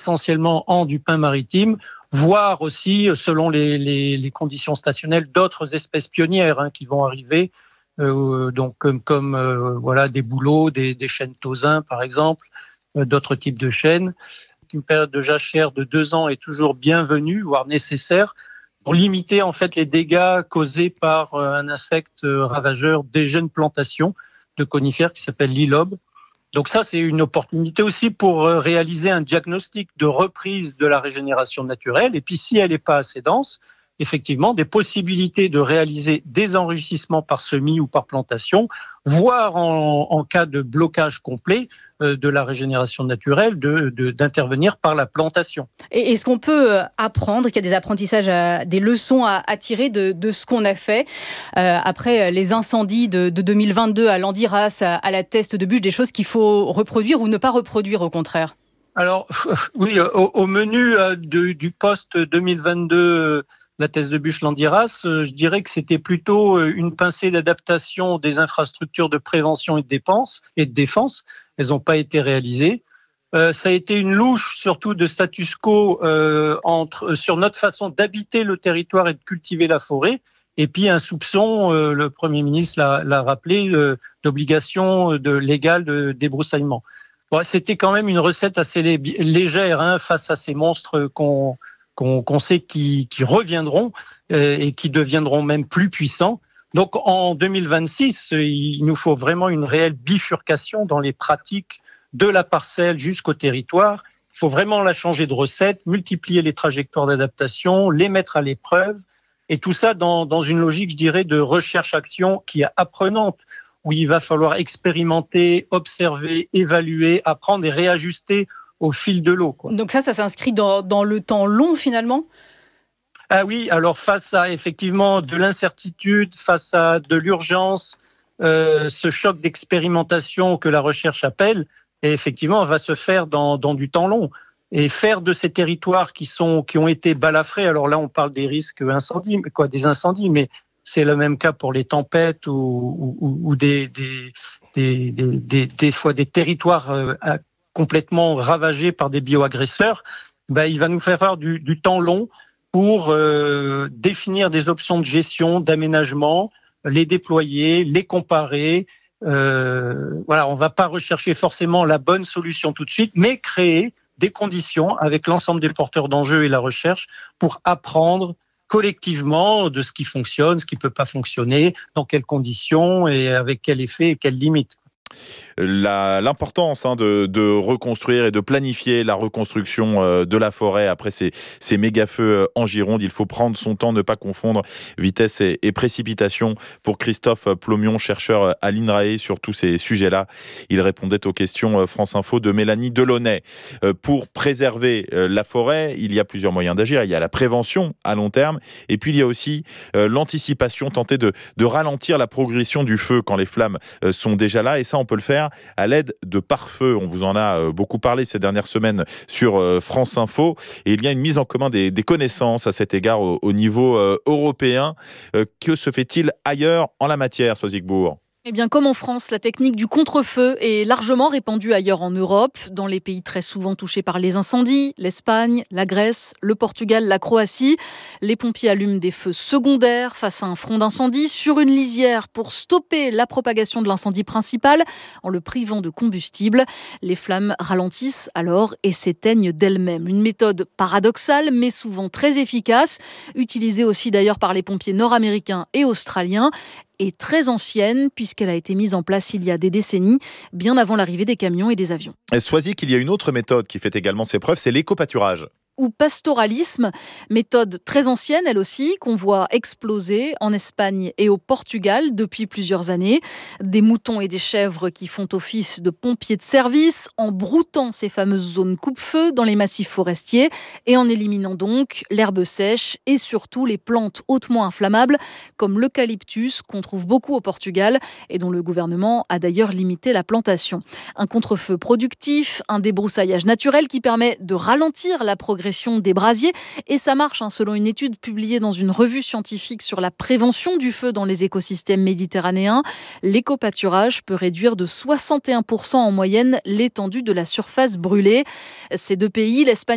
essentiellement du pin maritime, voire aussi, selon les conditions stationnelles, d'autres espèces pionnières qui vont arriver, donc comme voilà, des bouleaux, des chênes tausins par exemple, d'autres types de chênes. Une période de jachère de 2 ans est toujours bienvenue, voire nécessaire, pour limiter en fait les dégâts causés par un insecte ravageur des jeunes plantations de conifères qui s'appelle l'ilobe. Donc ça, c'est une opportunité aussi pour réaliser un diagnostic de reprise de la régénération naturelle. Et puis si elle n'est pas assez dense, effectivement, des possibilités de réaliser des enrichissements par semis ou par plantation, voire en cas de blocage complet de la régénération naturelle, d'intervenir par la plantation. Et est-ce qu'on peut apprendre, qu'il y a des apprentissages, des leçons à tirer de ce qu'on a fait après les incendies de 2022 à Landiras, à la Teste de Buch, des choses qu'il faut reproduire ou ne pas reproduire au contraire? Alors oui, au menu du post 2022, la Teste de Buch Landiras, je dirais que c'était plutôt une pincée d'adaptation des infrastructures de prévention et de défense. Elles n'ont pas été réalisées. Ça a été une louche surtout de status quo sur notre façon d'habiter le territoire et de cultiver la forêt. Et puis un soupçon, le Premier ministre l'a rappelé, d'obligation légale de débroussaillement. Bon, c'était quand même une recette assez légère face à ces monstres qu'on sait qui reviendront et qui deviendront même plus puissants. Donc en 2026, il nous faut vraiment une réelle bifurcation dans les pratiques de la parcelle jusqu'au territoire. Il faut vraiment la changer de recette, multiplier les trajectoires d'adaptation, les mettre à l'épreuve, et tout ça dans une logique, je dirais, de recherche-action qui est apprenante, où il va falloir expérimenter, observer, évaluer, apprendre et réajuster au fil de l'eau, quoi. Donc ça s'inscrit dans le temps long finalement ? Ah oui, alors face à effectivement de l'incertitude, face à de l'urgence, ce choc d'expérimentation que la recherche appelle, et effectivement, va se faire dans du temps long. Et faire de ces territoires qui ont été balafrés, alors là on parle des risques des incendies, mais c'est le même cas pour les tempêtes ou des fois des territoires complètement ravagés par des bioagresseurs. Il va nous faire faire du temps long pour définir des options de gestion, d'aménagement, les déployer, les comparer. On va pas rechercher forcément la bonne solution tout de suite, mais créer des conditions avec l'ensemble des porteurs d'enjeux et la recherche pour apprendre collectivement de ce qui fonctionne, ce qui peut pas fonctionner, dans quelles conditions et avec quel effet et quelles limites. L'importance de reconstruire et de planifier la reconstruction de la forêt après ces méga-feux en Gironde. Il faut prendre son temps, ne pas confondre vitesse et précipitation. Pour Christophe Plomion, chercheur à l'INRAE sur tous ces sujets-là, il répondait aux questions France Info de Mélanie Delaunay. Pour préserver la forêt, il y a plusieurs moyens d'agir. Il y a la prévention à long terme et puis il y a aussi l'anticipation, tenter de ralentir la progression du feu quand les flammes sont déjà là, et ça on peut le faire à l'aide de pare-feu. On vous en a beaucoup parlé ces dernières semaines sur France Info. Et il y a une mise en commun des connaissances à cet égard au niveau européen. Que se fait-il ailleurs en la matière, Soisigbourg ? Eh bien, comme en France, la technique du contre-feu est largement répandue ailleurs en Europe, dans les pays très souvent touchés par les incendies, l'Espagne, la Grèce, le Portugal, la Croatie. Les pompiers allument des feux secondaires face à un front d'incendie sur une lisière pour stopper la propagation de l'incendie principal en le privant de combustible. Les flammes ralentissent alors et s'éteignent d'elles-mêmes. Une méthode paradoxale, mais souvent très efficace, utilisée aussi d'ailleurs par les pompiers nord-américains et australiens, est très ancienne puisqu'elle a été mise en place il y a des décennies, bien avant l'arrivée des camions et des avions. Sois-y qu'il y a une autre méthode qui fait également ses preuves, c'est l'éco-pâturage. Ou pastoralisme, méthode très ancienne elle aussi, qu'on voit exploser en Espagne et au Portugal depuis plusieurs années. Des moutons et des chèvres qui font office de pompiers de service en broutant ces fameuses zones coupe-feu dans les massifs forestiers et en éliminant donc l'herbe sèche et surtout les plantes hautement inflammables comme l'eucalyptus qu'on trouve beaucoup au Portugal et dont le gouvernement a d'ailleurs limité la plantation. Un contre-feu productif, un débroussaillage naturel qui permet de ralentir la progression des brasiers. Et ça marche, selon une étude publiée dans une revue scientifique sur la prévention du feu dans les écosystèmes méditerranéens. L'éco-pâturage peut réduire de 61% en moyenne l'étendue de la surface brûlée. Ces deux pays, l'Espagne